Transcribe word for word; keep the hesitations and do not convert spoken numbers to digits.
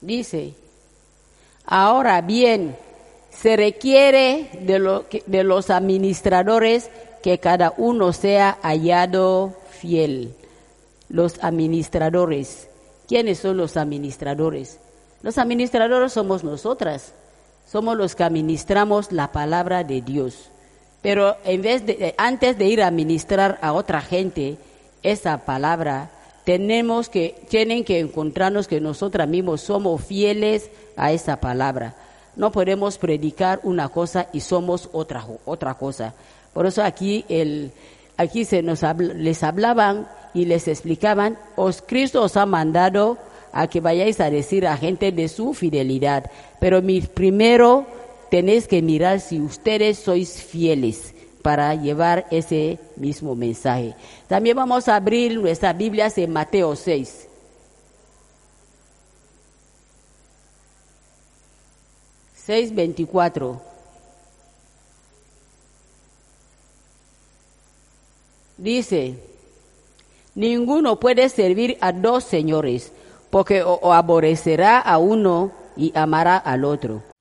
Dice, ahora bien, se requiere de, lo, de los administradores que cada uno sea hallado fiel. Los administradores. ¿Quiénes son los administradores? Los administradores somos nosotras. Somos los que administramos la palabra de Dios. Pero en vez de, antes de ir a ministrar a otra gente esa palabra, tenemos que, tienen que encontrarnos que nosotras mismos somos fieles a esa palabra. No podemos predicar una cosa y somos otra, otra cosa. Por eso aquí, el, aquí se nos habla, les hablaban y les explicaban, os, Cristo os ha mandado a que vayáis a decir a gente de su fidelidad. Pero mi, primero tenéis que mirar si ustedes sois fieles para llevar ese mismo mensaje. También vamos a abrir nuestras Biblias en Mateo seis. seis veinticuatro. Dice, ninguno puede servir a dos señores, porque o, o aborrecerá a uno y amará al otro,